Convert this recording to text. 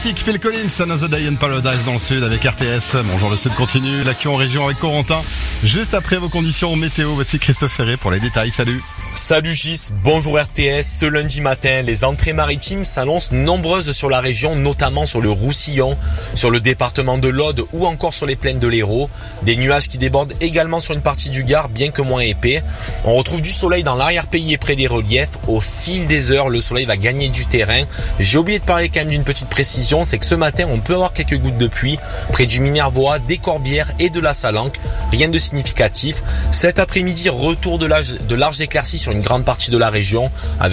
Phil Collins, Another Day in Paradise dans le sud avec RTS. Bonjour, le sud continue, l'actu en région avec Corentin. Juste après vos conditions météo, voici Christophe Ferré pour les détails. Salut. Salut Gis, bonjour RTS. Ce lundi matin, les entrées maritimes s'annoncent nombreuses sur la région, notamment sur le Roussillon, sur le département de l'Aude ou encore sur les plaines de l'Hérault. Des nuages qui débordent également sur une partie du Gard, bien que moins épais. On retrouve du soleil dans l'arrière-pays et près des reliefs. Au fil des heures, le soleil va gagner du terrain. J'ai oublié de parler quand même d'une petite précision, c'est que ce matin, on peut avoir quelques gouttes de pluie près du Minervois, des Corbières et de la Salanque. Rien de significatif. Cet après-midi, retour de larges éclaircies sur une grande partie de la région, avec